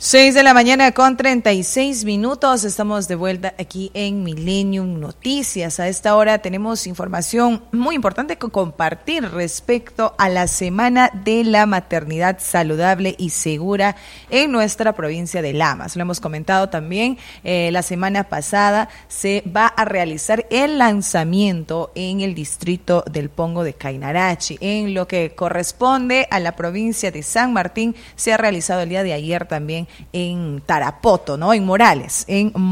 6:36 a.m. Estamos de vuelta aquí en Millennium Noticias. A esta hora tenemos información muy importante que compartir respecto a la Semana de la Maternidad Saludable y Segura en nuestra provincia de Lamas. Lo hemos comentado también, la semana pasada se va a realizar el lanzamiento en el distrito del Pongo de Cainarachi. En lo que corresponde a la provincia de San Martín, se ha realizado el día de ayer también en Tarapoto, ¿no? En Morales.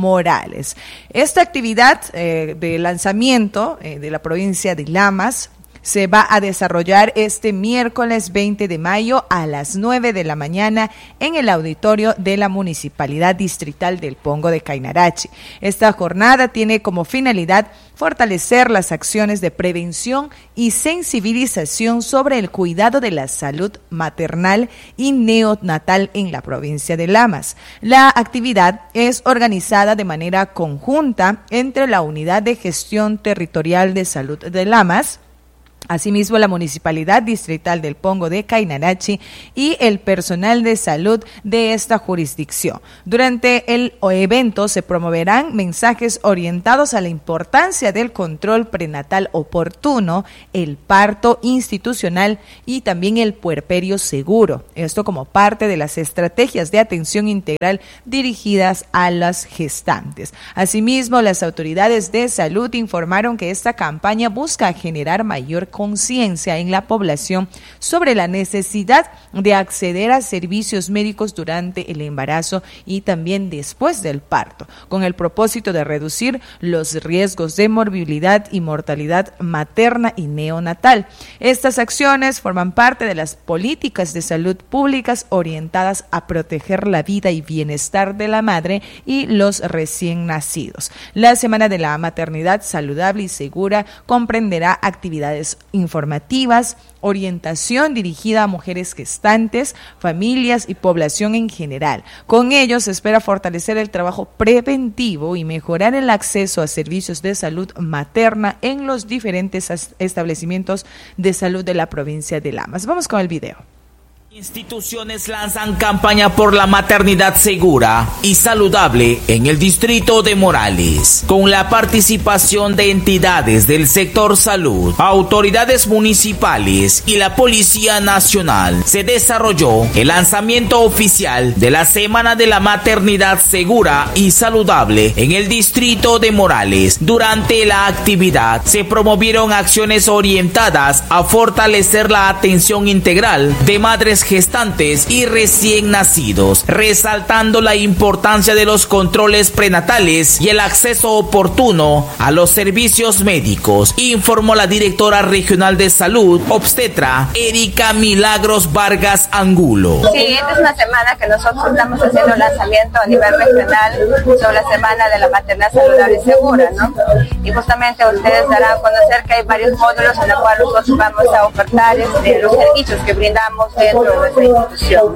Esta actividad de lanzamiento de la provincia de Lamas se va a desarrollar este miércoles 20 de mayo a las 9 de la mañana en el auditorio de la Municipalidad Distrital del Pongo de Cainarachi. Esta jornada tiene como finalidad fortalecer las acciones de prevención y sensibilización sobre el cuidado de la salud maternal y neonatal en la provincia de Lamas. La actividad es organizada de manera conjunta entre la Unidad de Gestión Territorial de Salud de Lamas, asimismo la Municipalidad Distrital del Pongo de Cainarachi y el personal de salud de esta jurisdicción. Durante el evento se promoverán mensajes orientados a la importancia del control prenatal oportuno, el parto institucional y también el puerperio seguro. Esto como parte de las estrategias de atención integral dirigidas a las gestantes. Asimismo, las autoridades de salud informaron que esta campaña busca generar mayor conciencia en la población sobre la necesidad de acceder a servicios médicos durante el embarazo y también después del parto, con el propósito de reducir los riesgos de morbilidad y mortalidad materna y neonatal. Estas acciones forman parte de las políticas de salud públicas orientadas a proteger la vida y bienestar de la madre y los recién nacidos. La Semana de la Maternidad Saludable y Segura comprenderá actividades informativas, orientación dirigida a mujeres gestantes, familias y población en general. Con ello se espera fortalecer el trabajo preventivo y mejorar el acceso a servicios de salud materna en los diferentes establecimientos de salud de la provincia de Lamas. Vamos con el video. Instituciones lanzan campaña por la maternidad segura y saludable en el distrito de Morales, con la participación de entidades del sector salud, autoridades municipales y la Policía Nacional. Se desarrolló el lanzamiento oficial de la Semana de la Maternidad Segura y Saludable en el distrito de Morales. Durante la actividad se promovieron acciones orientadas a fortalecer la atención integral de madres gestantes y recién nacidos, resaltando la importancia de los controles prenatales y el acceso oportuno a los servicios médicos, informó la directora regional de salud obstetra Erika Milagros Vargas Angulo. Sí, esta es una semana que nosotros estamos haciendo lanzamiento a nivel regional sobre la Semana de la Maternidad Saludable y Segura, ¿no? Y justamente ustedes darán a conocer que hay varios módulos en los cuales nosotros vamos a ofertar los servicios que brindamos dentro de nuestra institución.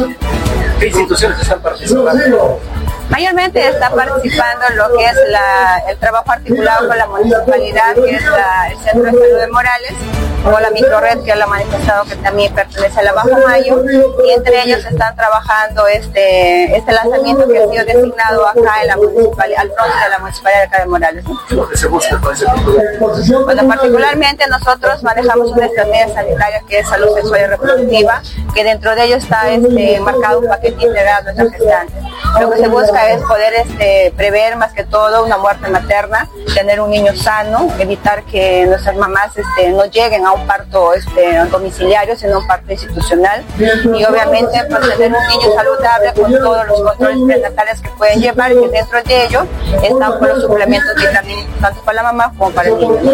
¿Qué instituciones están participando? Mayormente está participando en lo que es el trabajo articulado con la municipalidad, que es el Centro de Salud de Morales, o la microred que lo ha manifestado, que también pertenece a la Bajo Mayo, y entre ellos están trabajando este lanzamiento que ha sido designado acá en la municipalidad, al frente de la municipalidad de acá de Morales. ¿Qué se busca con ese tipo? Bueno, particularmente nosotros manejamos una estrategia sanitaria que es salud sexual y reproductiva, que dentro de ello está marcado un paquete integrado de nuestras gestantes. Lo que se busca es poder prever más que todo una muerte materna, tener un niño sano, evitar que nuestras mamás no lleguen a un parto domiciliario, sino un parto institucional, y obviamente pues, tener un niño saludable con todos los controles prenatales que pueden llevar, y que dentro de ello están por los suplementos vitamínicos tanto para la mamá como para el niño.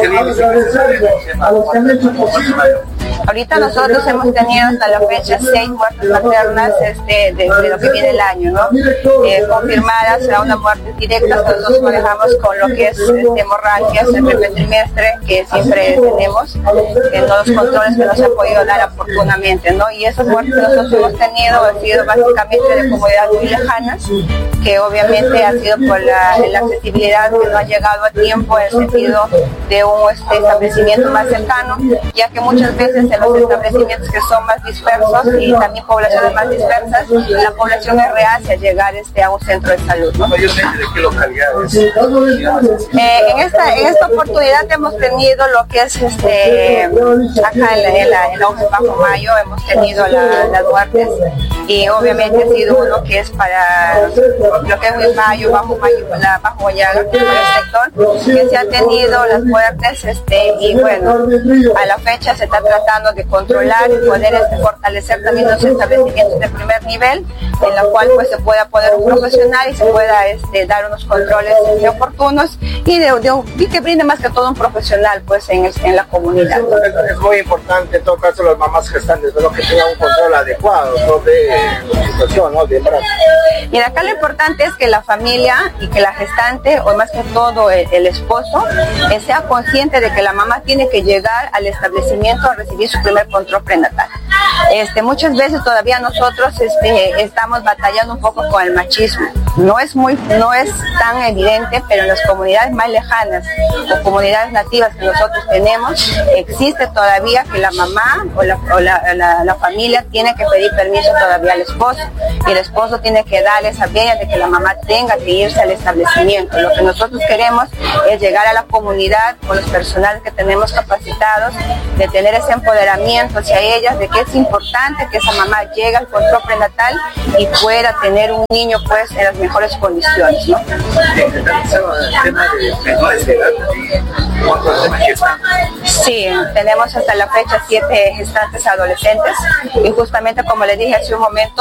Ahorita nosotros hemos tenido hasta la fecha 6 muertes maternas de lo que viene el año, ¿no? Confirmadas, será una muerte directa. Nosotros manejamos con lo que es hemorragias en el primer trimestre, que siempre tenemos en los controles que nos han podido dar oportunamente, ¿no? Y esas muertes que nosotros hemos tenido han sido básicamente de comunidades muy lejanas, que obviamente ha sido por la accesibilidad que no ha llegado a tiempo en el sentido de un establecimiento más cercano, ya que muchas veces obviamente los establecimientos que son más dispersos y también poblaciones más dispersas, la población es reacia a llegar a un centro de salud, ¿no? ¿Mayormente de qué localidades? En esta oportunidad hemos tenido lo que es acá en la Bajo Mayo, hemos tenido las muertes, y obviamente ha sido uno que es para lo que es Mayo, Bajo Guayaga, por el sector, que se han tenido las muertes, y bueno, a la fecha se está tratando de controlar y poder fortalecer también los establecimientos de primer nivel, en la cual pues se pueda poner un profesional y se pueda dar unos controles oportunos y que brinde más que todo un profesional pues en la comunidad. Es muy importante en todo caso las mamás gestantes, ¿no? Que tengan un control adecuado, ¿no? De la situación, ¿no? De embarazo. Y acá lo importante es que la familia y que la gestante, o más que todo el esposo, sea consciente de que la mamá tiene que llegar al establecimiento a recibir su primer control prenatal. Muchas veces todavía nosotros estamos batallando un poco con el machismo. No es tan evidente, pero en las comunidades más lejanas o comunidades nativas que nosotros tenemos, existe todavía que la mamá o la familia tiene que pedir permiso todavía al esposo, y el esposo tiene que darle esa venia de que la mamá tenga que irse al establecimiento. Lo que nosotros queremos es llegar a la comunidad con los personales que tenemos capacitados, de tener ese empoderamiento hacia ellas, de que es importante que esa mamá llegue al control prenatal y pueda tener un niño pues en las mejores condiciones, ¿no? El tema de menores de edad, ¿cuántos temas gestantes? Sí, tenemos hasta la fecha 7 gestantes adolescentes, y justamente como les dije hace un momento,